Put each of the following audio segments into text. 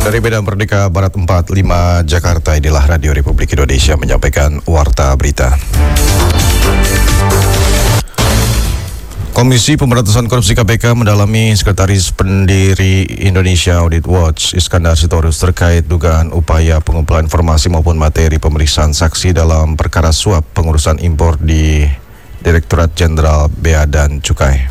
Dari Medan Merdeka Barat 45 Jakarta, inilah Radio Republik Indonesia menyampaikan Warta Berita. Komisi Pemberantasan Korupsi KPK mendalami Sekretaris Pendiri Indonesia Audit Watch Iskandar Sitorus terkait dugaan upaya pengumpulan informasi maupun materi pemeriksaan saksi dalam perkara suap pengurusan impor di Direktorat Jenderal Bea dan Cukai.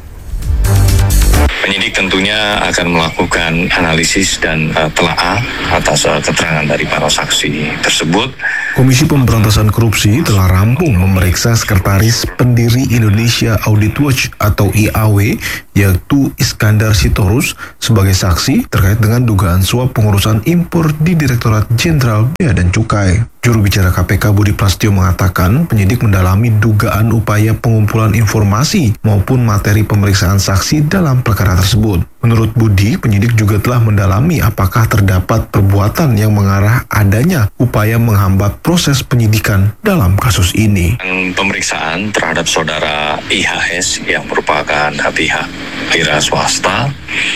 Penyidik tentunya akan melakukan analisis dan telaah atas keterangan dari para saksi tersebut. Komisi Pemberantasan Korupsi telah rampung memeriksa Sekretaris Pendiri Indonesia Audit Watch atau IAW, yaitu Iskandar Sitorus, sebagai saksi terkait dengan dugaan suap pengurusan impor di Direktorat Jenderal Bea dan Cukai. Juru bicara KPK Budi Prasetyo mengatakan penyidik mendalami dugaan upaya pengumpulan informasi maupun materi pemeriksaan saksi dalam perkara tersebut. Menurut Budi, penyidik juga telah mendalami apakah terdapat perbuatan yang mengarah adanya upaya menghambat proses penyidikan dalam kasus ini. Pemeriksaan terhadap saudara IHS yang merupakan pihak wira swasta,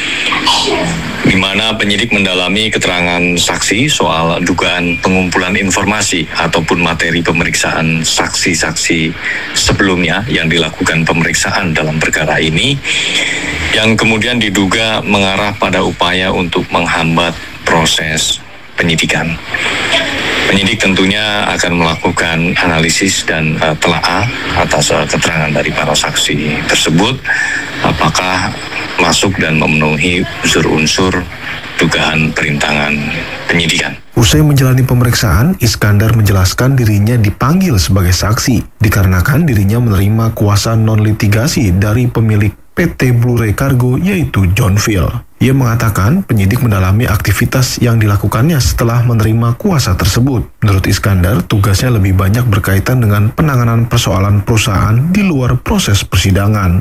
di mana penyidik mendalami keterangan saksi soal dugaan pengumpulan informasi ataupun materi pemeriksaan saksi-saksi sebelumnya yang dilakukan pemeriksaan dalam perkara ini, yang kemudian diduga mengarah pada upaya untuk menghambat proses penyidikan. Penyidik tentunya akan melakukan analisis dan telaah atas keterangan dari para saksi tersebut, apakah masuk dan memenuhi unsur-unsur dugaan perintangan penyidikan. Usai menjalani pemeriksaan, Iskandar menjelaskan dirinya dipanggil sebagai saksi dikarenakan dirinya menerima kuasa non-litigasi dari pemilik PT Blu-ray Cargo, yaitu John Phil. Ia mengatakan penyidik mendalami aktivitas yang dilakukannya setelah menerima kuasa tersebut. Menurut Iskandar, tugasnya lebih banyak berkaitan dengan penanganan persoalan perusahaan di luar proses persidangan.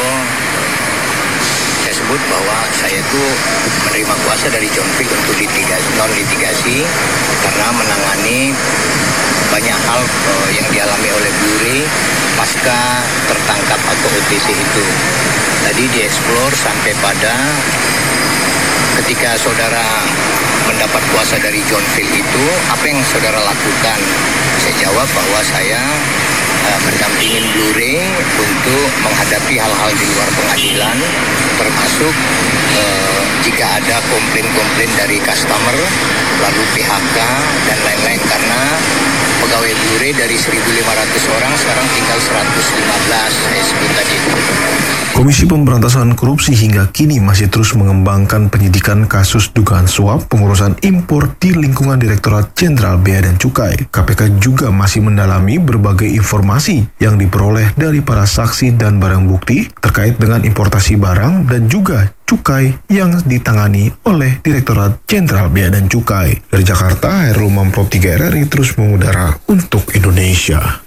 Saya sebut bahwa saya itu menerima kuasa dari John Phil untuk non-litigasi karena menangani banyak hal yang dialami oleh Blu-ray pasca tertangkap atau OTT itu. Tadi dieksplor sampai pada ketika saudara mendapat kuasa dari John Phil itu, apa yang saudara lakukan? Saya jawab bahwa saya mendampingin Blu-ray untuk menghadapi hal-hal di luar pengadilan, termasuk jika ada komplain-komplain dari customer, lalu PHK dan lain-lain, karena pegawai Blu-ray dari 1.500 orang sekarang tinggal 115, saya sebut tadi. Komisi Pemberantasan Korupsi hingga kini masih terus mengembangkan penyidikan kasus dugaan suap pengurusan impor di lingkungan Direktorat Jenderal Bea dan Cukai. KPK juga masih mendalami berbagai informasi yang diperoleh dari para saksi dan barang bukti terkait dengan importasi barang dan juga cukai yang ditangani oleh Direktorat Jenderal Bea dan Cukai. Dari Jakarta, Hairul Mamprov 3 RRI terus mengudara untuk Indonesia.